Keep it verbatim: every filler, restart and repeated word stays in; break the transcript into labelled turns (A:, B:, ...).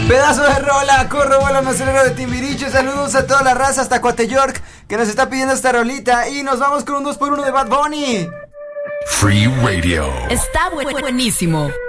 A: Pedazo de rola, corro, vuelo, no acelero de Timbiriche. Saludos a toda la raza hasta Coateyork que nos está pidiendo esta rolita. Y nos vamos con un dos por uno de Bad Bunny.
B: Free Radio.
C: Está bu- buenísimo.